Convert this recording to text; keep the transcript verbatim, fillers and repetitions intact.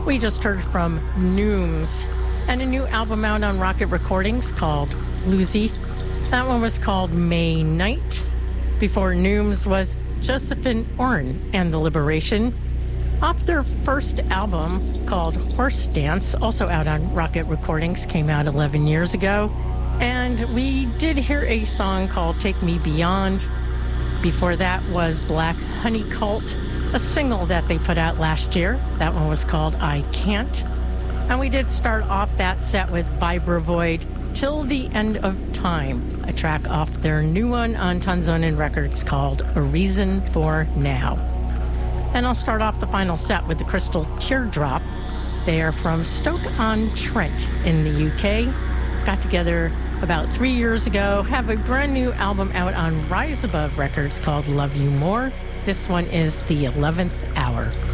We just heard from Nooms and a new album out on Rocket Recordings called Lucy. That one was called May Night. Before Nooms was Josephine Orn and the Liberation. Off their first album called Horse Dance, also out on Rocket Recordings, came out eleven years ago. And we did hear a song called Take Me Beyond. Before that was Black Honey Cult, a single that they put out last year. That one was called I Can't. And we did start off that set with Vibravoid, Till the End of Time, a track off their new one on Tanzonin Records called A Reason for Now. And I'll start off the final set with the Crystal Teardrop. They are from Stoke-on-Trent in the U K. Got together about three years ago, have a brand new album out on Rise Above Records called Love You More. This one is The eleventh Hour.